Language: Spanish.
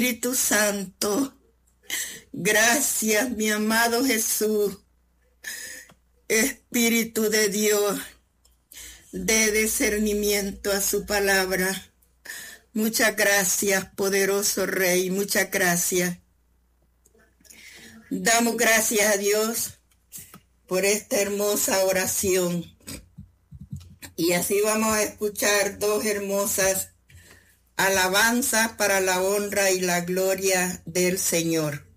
Espíritu Santo, gracias, mi amado Jesús, Espíritu de Dios, de discernimiento a su palabra. Muchas gracias, poderoso Rey, muchas gracias. Damos gracias a Dios por esta hermosa oración. Y así vamos a escuchar dos hermosas alabanzas para la honra y la gloria del Señor.